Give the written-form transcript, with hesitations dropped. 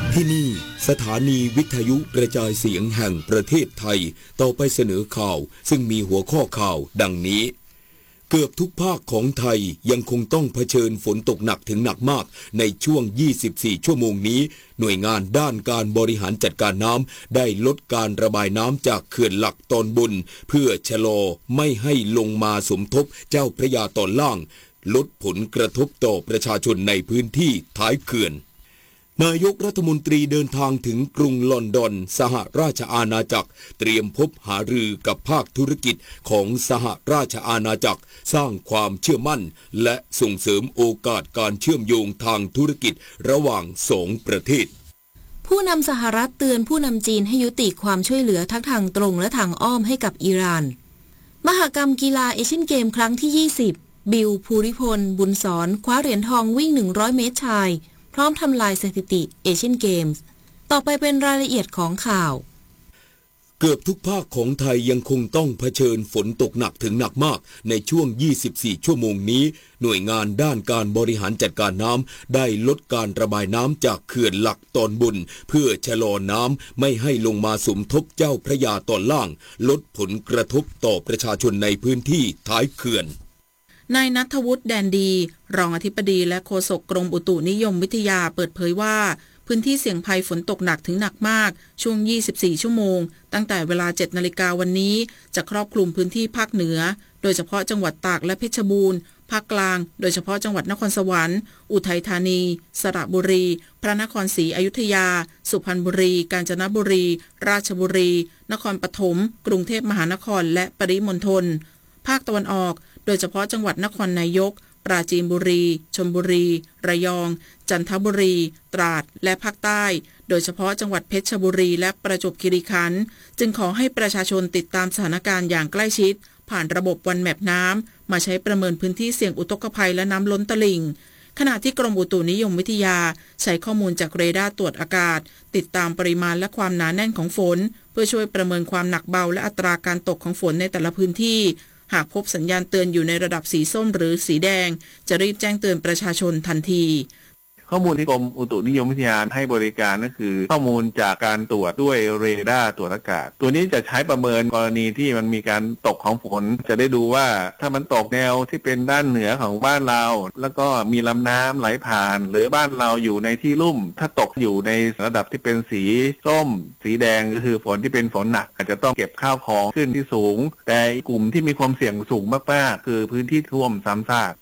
ที่นี่สถานีวิทยุกระจายเสียงแห่งประเทศไทยต่อไปเสนอข่าวซึ่งมีหัวข้อข่าวดังนี้เกือบทุกภาคของไทยยังคงต้องเผชิญฝนตกหนักถึงหนักมากในช่วง24ชั่วโมงนี้หน่วยงานด้านการบริหารจัดการน้ำได้ลดการระบายน้ำจากเขื่อนหลักตอนบนเพื่อชะลอไม่ให้ลงมาสมทบเจ้าพระยาตอนล่างลดผลกระทบต่อประชาชนในพื้นที่ท้ายเขื่อนนายกรัฐมนตรีเดินทางถึงกรุงลอนดอนสหราชอาณาจักรเตรียมพบหารือกับภาคธุรกิจของสหราชอาณาจักรสร้างความเชื่อมั่นและส่งเสริมโอกาสการเชื่อมโยงทางธุรกิจระหว่างสองประเทศผู้นำสหรัฐเตือนผู้นำจีนให้ยุติความช่วยเหลือทั้งทางตรงและทางอ้อมให้กับอิหร่านมหกรรมกีฬาเอเชียนเกมครั้งที่20บิลภูริพลบุญสอนคว้าเหรียญทองวิ่ง100เมตรชายพร้อมทำลายสถิติเอเชียนเกมส์ต่อไปเป็นรายละเอียดของข่าวเกือบทุกภาคของไทยยังคงต้องเผชิญฝนตกหนักถึงหนักมากในช่วง24ชั่วโมงนี้หน่วยงานด้านการบริหารจัดการน้ำได้ลดการระบายน้ำจากเขื่อนหลักตอนบนเพื่อชะลอน้ำไม่ให้ลงมาสมทบเจ้าพระยาตอนล่างลดผลกระทบต่อประชาชนในพื้นที่ท้ายเขื่อนนายณัฐวุฒิแดนดีรองอธิบดีและโฆษกกรมอุตุนิยมวิทยาเปิดเผยว่าพื้นที่เสี่ยงภัยฝนตกหนักถึงหนักมากช่วง24ชั่วโมงตั้งแต่เวลา 7 นาฬิกาวันนี้จะครอบคลุมพื้นที่ภาคเหนือโดยเฉพาะจังหวัดตากและเพชรบูรณ์ภาคกลางโดยเฉพาะจังหวัดนครสวรรค์อุทัยธานีสระบุรีพระนครศรีอยุธยาสุพรรณบุรีกาญจนบุรีราชบุรีนครปฐมกรุงเทพมหานครและปริมณฑลภาคตะวันออกโดยเฉพาะจังหวัดนครนายกปราจีนบุรีชลบุรีระยองจันทบุรีตราดและภาคใต้โดยเฉพาะจังหวัดเพชรบุรีและประจวบคีรีขันธ์จึงขอให้ประชาชนติดตามสถานการณ์อย่างใกล้ชิดผ่านระบบวันแมปน้ำมาใช้ประเมินพื้นที่เสี่ยงอุทกภัยและน้ำล้นตลิ่งขณะที่กรมอุตุนิยมวิทยาใช้ข้อมูลจากเรดาร์ตรวจอากาศติดตามปริมาณและความหนาแน่นของฝนเพื่อช่วยประเมินความหนักเบาและอัตราการตกของฝนในแต่ละพื้นที่หากพบสัญญาณเตือนอยู่ในระดับสีส้มหรือสีแดงจะรีบแจ้งเตือนประชาชนทันทีข้อมูลที่กรมอุตุนิยมวิทยาให้บริการก็คือข้อมูลจากการตรวจด้วยเรดาร์ตรวจอากาศตัวนี้จะใช้ประเมินกรณีที่มันมีการตกของฝนจะได้ดูว่าถ้ามันตกแนวที่เป็นด้านเหนือของบ้านเราแล้วก็มีลำน้ำไหลผ่านหรือบ้านเราอยู่ในที่ลุ่มถ้าตกอยู่ในระดับที่เป็นสีส้มสีแดงก็คือฝนที่เป็นฝนหนักอาจจะต้องเก็บข้าวของขึ้นที่สูงแต่กลุ่มที่มีความเสี่ยงสูงมากๆคือพื้นที่ท่วมซ้ำซาก